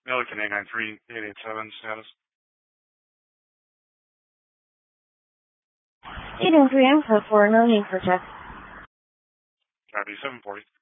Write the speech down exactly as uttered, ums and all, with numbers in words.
Milliken eight nine three eight eight seven status. eight nine three Alpha for no need for check. Copy seven forty.